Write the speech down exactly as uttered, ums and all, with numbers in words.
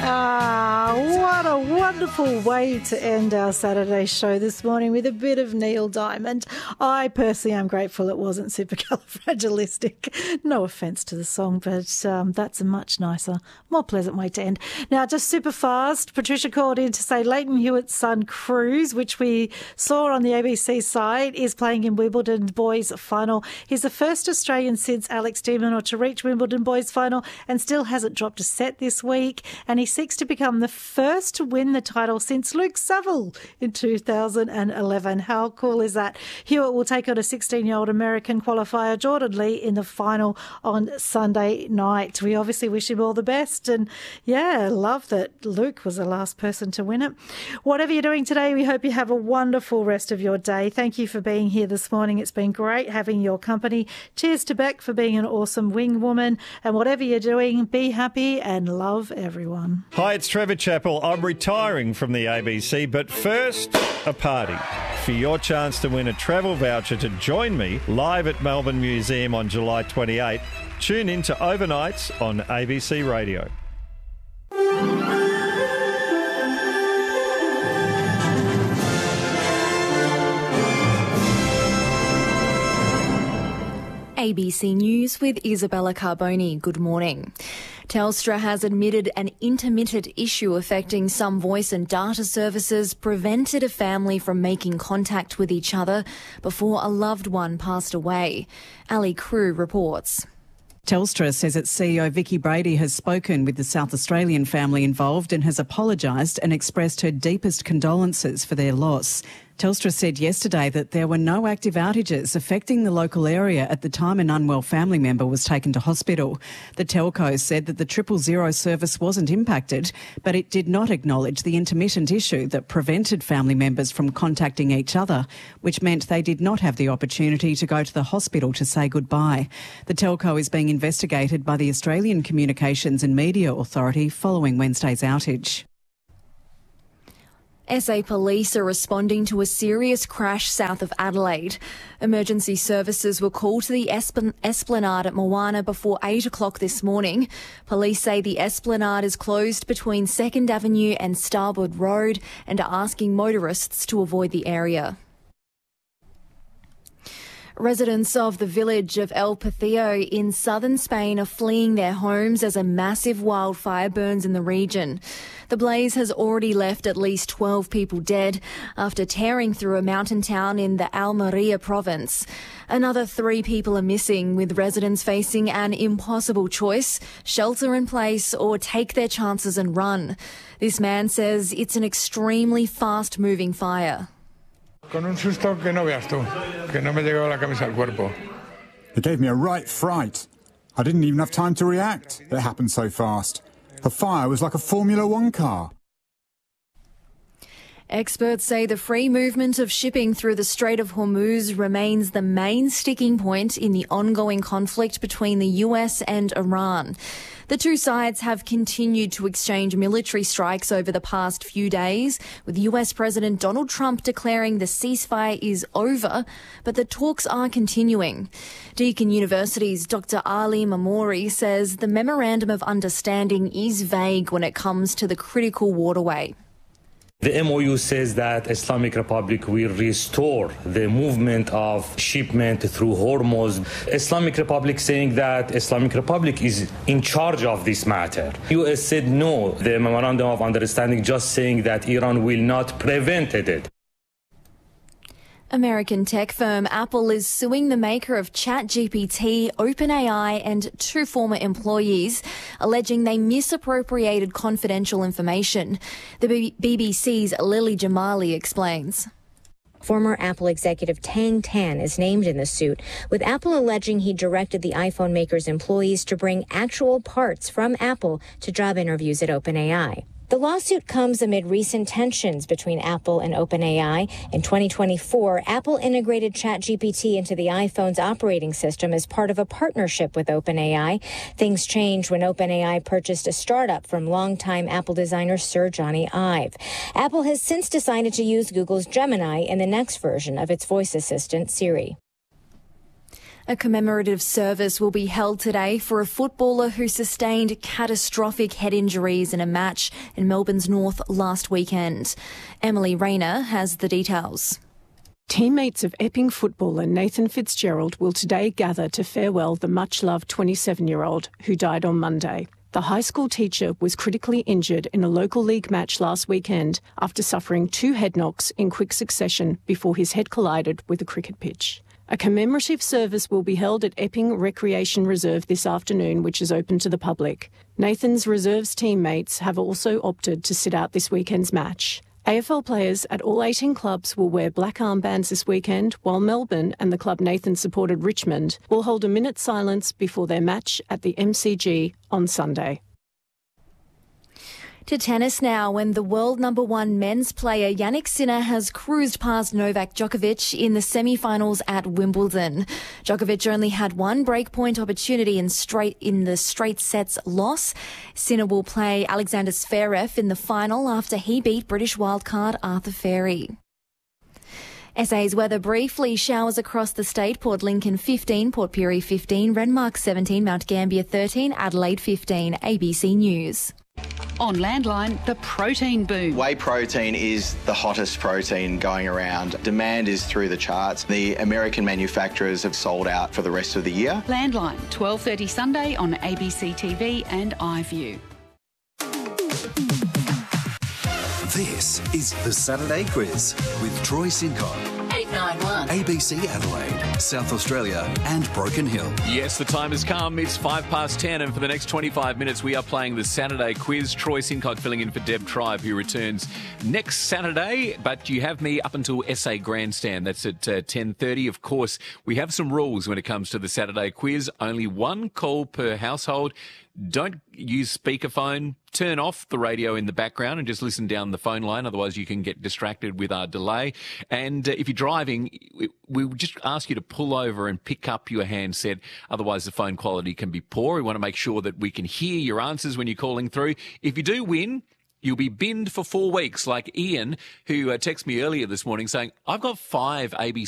Ah, what a wonderful way to end our Saturday show this morning with a bit of Neil Diamond. I personally am grateful it wasn't supercalifragilistic. No offence to the song, but um, that's a much nicer, more pleasant way to end. Now, just super fast, Patricia called in to say Leighton Hewitt's son, Cruz, which we saw on the A B C side, is playing in Wimbledon boys final. He's the first Australian since Alex de Minaur to reach Wimbledon boys final and still hasn't dropped a set this week. And he seeks to become the first to win the title since Luke Saville in two thousand eleven. How cool is that? Hewitt will take on a sixteen-year-old American qualifier, Jordan Lee, in the final on Sunday night. We obviously wish him all the best. And, yeah, love that Luke was the last person to win it. Whatever you're doing today, we hope you have a wonderful rest of your day. Thank you for being here this morning. It's been great having your company. Cheers to Beck for being an awesome wing woman. And whatever you're doing, be happy and love everyone. Hi, it's Trevor Chappell. I'm retiring from the A B C, but first, a party. For your chance to win a travel voucher to join me live at Melbourne Museum on July twenty-eighth, tune in to Overnights on A B C Radio. A B C News with Isabella Carboni. Good morning. Telstra has admitted an intermittent issue affecting some voice and data services prevented a family from making contact with each other before a loved one passed away. Ali Crew reports. Telstra says its C E O Vicky Brady has spoken with the South Australian family involved and has apologised and expressed her deepest condolences for their loss. Telstra said yesterday that there were no active outages affecting the local area at the time an unwell family member was taken to hospital. The telco said that the triple zero service wasn't impacted, but it did not acknowledge the intermittent issue that prevented family members from contacting each other, which meant they did not have the opportunity to go to the hospital to say goodbye. The telco is being investigated by the Australian Communications and Media Authority following Wednesday's outage. S A Police are responding to a serious crash south of Adelaide. Emergency services were called to the Espl- Esplanade at Moana before eight o'clock this morning. Police say the Esplanade is closed between second Avenue and Starboard Road and are asking motorists to avoid the area. Residents of the village of El Pathillo in southern Spain are fleeing their homes as a massive wildfire burns in the region. The blaze has already left at least twelve people dead after tearing through a mountain town in the Almería province. Another three people are missing, with residents facing an impossible choice: shelter in place or take their chances and run. This man says it's an extremely fast-moving fire. Con un susto que no veas tú, que no me llegó la camisa al cuerpo. It gave me a right fright. I didn't even have time to react. It happened so fast. The fire was like a Formula One car. Experts say the free movement of shipping through the Strait of Hormuz remains the main sticking point in the ongoing conflict between the U S and Iran. The two sides have continued to exchange military strikes over the past few days, with U S President Donald Trump declaring the ceasefire is over, but the talks are continuing. Deakin University's Doctor Ali Mamori says the Memorandum of Understanding is vague when it comes to the critical waterway. The M O U says that Islamic Republic will restore the movement of shipment through Hormuz. Islamic Republic saying that Islamic Republic is in charge of this matter. U S said no. The Memorandum of Understanding just saying that Iran will not prevent it. American tech firm Apple is suing the maker of ChatGPT, OpenAI and two former employees, alleging they misappropriated confidential information. The B B C's Lily Jamali explains. Former Apple executive Tang Tan is named in the suit, with Apple alleging he directed the iPhone maker's employees to bring actual parts from Apple to job interviews at OpenAI. The lawsuit comes amid recent tensions between Apple and OpenAI. In twenty twenty-four, Apple integrated ChatGPT into the iPhone's operating system as part of a partnership with OpenAI. Things changed when OpenAI purchased a startup from longtime Apple designer Sir Johnny Ive. Apple has since decided to use Google's Gemini in the next version of its voice assistant, Siri. A commemorative service will be held today for a footballer who sustained catastrophic head injuries in a match in Melbourne's North last weekend. Emily Rayner has the details. Teammates of Epping footballer Nathan Fitzgerald will today gather to farewell the much-loved twenty-seven-year-old who died on Monday. The high school teacher was critically injured in a local league match last weekend after suffering two head knocks in quick succession before his head collided with a cricket pitch. A commemorative service will be held at Epping Recreation Reserve this afternoon, which is open to the public. Nathan's reserves teammates have also opted to sit out this weekend's match. A F L players at all eighteen clubs will wear black armbands this weekend, while Melbourne and the club Nathan supported Richmond will hold a minute's silence before their match at the M C G on Sunday. To tennis now, when the world number one men's player Jannik Sinner has cruised past Novak Djokovic in the semi-finals at Wimbledon. Djokovic only had one breakpoint opportunity in straight in the straight sets loss. Sinner will play Alexander Zverev in the final after he beat British wildcard Arthur Ferry. S A's weather briefly. Showers across the state. Port Lincoln fifteen, Port Pirie fifteen, Renmark seventeen, Mount Gambier thirteen, Adelaide fifteen. A B C News. On Landline, the protein boom. Whey protein is the hottest protein going around. Demand is through the charts. The American manufacturers have sold out for the rest of the year. Landline, twelve thirty Sunday on A B C T V and iView. This is the Saturday Quiz with Troy Sincott. eight nine one. A B C Adelaide, South Australia and Broken Hill. Yes, the time has come. It's five past ten, and for the next twenty-five minutes we are playing the Saturday Quiz. Troy Sincott filling in for Deb Tribe, who returns next Saturday. But you have me up until S A Grandstand. That's at uh, ten thirty. Of course, we have some rules when it comes to the Saturday Quiz. Only one call per household. Don't use speakerphone. Turn off the radio in the background and just listen down the phone line. Otherwise, you can get distracted with our delay. And uh, if you're driving, we would just ask you to pull over and pick up your handset. Otherwise, the phone quality can be poor. We want to make sure that we can hear your answers when you're calling through. If you do win, you'll be binned for four weeks, like Ian, who uh, texted me earlier this morning saying, I've got five A B